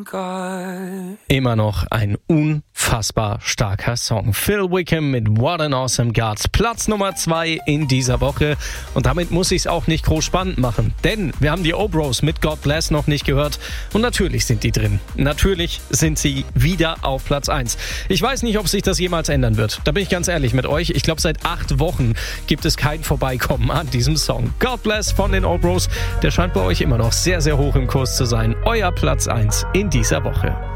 Immer noch ein unfassbar starker Song. Phil Wickham mit What an Awesome God. Platz Nummer 2 in dieser Woche. Und damit muss ich es auch nicht groß spannend machen. Denn wir haben die Obros mit God Bless noch nicht gehört. Und natürlich sind die drin. Natürlich sind sie wieder auf Platz 1. Ich weiß nicht, ob sich das jemals ändern wird. Da bin ich ganz ehrlich mit euch. Ich glaube, seit 8 Wochen gibt es kein Vorbeikommen an diesem Song. God Bless von den Obros. Der scheint bei euch immer noch sehr, sehr hoch im Kurs zu sein. Euer Platz 1 in dieser Woche.